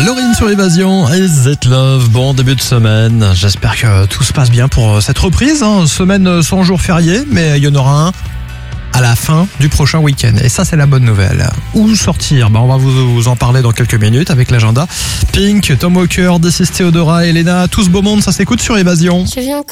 Laurine sur Évasion, Is It Love. Bon début de semaine, j'espère que tout se passe bien pour cette reprise. Semaine sans jour férié, mais il y en aura un à la fin du prochain week-end. Et ça, c'est la bonne nouvelle. Où sortir ? On va vous en parler dans quelques minutes avec l'agenda. Pink, Tom Walker, This is Theodora, Elena, tout ce beau monde, ça s'écoute sur Évasion. Je viens